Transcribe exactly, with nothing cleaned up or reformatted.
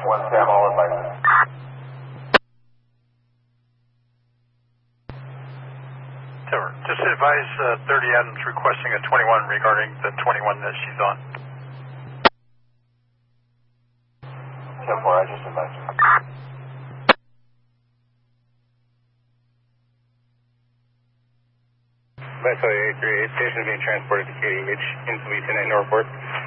One Sam, all advices. Tower, just advise uh, thirty Adams requesting a twenty-one regarding the twenty-one that she's on. ten four, I just advised you. Vessel eight three eight, station being transported to K D H in Sweeton at Northport.